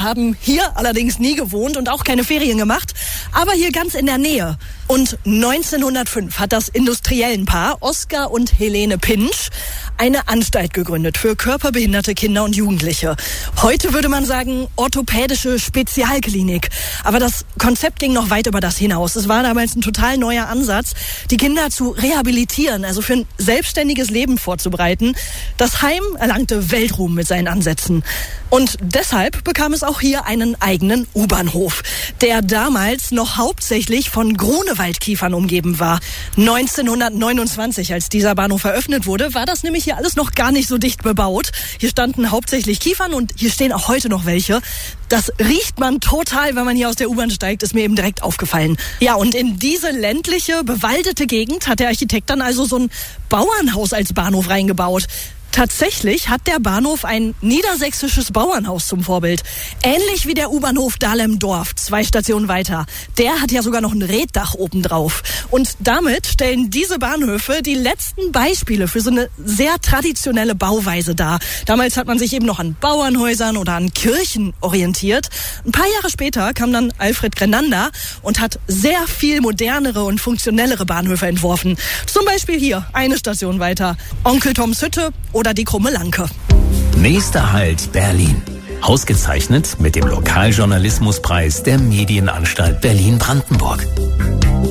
haben hier allerdings nie gewohnt und auch keine Ferien gemacht, aber hier ganz in der Nähe. Und 1905 hat das Industriellenpaar Oskar und Helene Pintsch eine Anstalt gegründet für körperbehinderte Kinder und Jugendliche. Heute würde man sagen, orthopädische Spezialklinik. Aber das Konzept ging noch weit über das hinaus. Es war damals ein total neuer Ansatz, die Kinder zu rehabilitieren, also für ein selbstständiges Leben vorzubereiten. Das Heim erlangte Weltruhm mit seinen Ansätzen. Und deshalb bekam es auch hier einen eigenen U-Bahnhof, der damals noch hauptsächlich von Grunewaldkiefern umgeben war. 1929, als dieser Bahnhof eröffnet wurde, war das nämlich hier alles noch gar nicht so dicht bebaut. Hier standen hauptsächlich Kiefern und hier stehen auch heute noch welche. Das riecht man total, wenn man hier aus der U-Bahn steigt, ist mir eben direkt aufgefallen. Ja, und in diese ländliche, bewaldete Gegend hat der Architekt dann also so ein Bauernhaus als Bahnhof reingebaut. Tatsächlich hat der Bahnhof ein niedersächsisches Bauernhaus zum Vorbild. Ähnlich wie der U-Bahnhof Dahlem-Dorf, 2 Stationen weiter. Der hat ja sogar noch ein Reetdach obendrauf. Und damit stellen diese Bahnhöfe die letzten Beispiele für so eine sehr traditionelle Bauweise dar. Damals hat man sich eben noch an Bauernhäusern oder an Kirchen orientiert. Ein paar Jahre später kam dann Alfred Grenander und hat sehr viel modernere und funktionellere Bahnhöfe entworfen. Zum Beispiel hier, 1 Station weiter. Onkel Toms Hütte oder die Krumme Lanke. Nächster Halt Berlin. Ausgezeichnet mit dem Lokaljournalismuspreis der Medienanstalt Berlin-Brandenburg.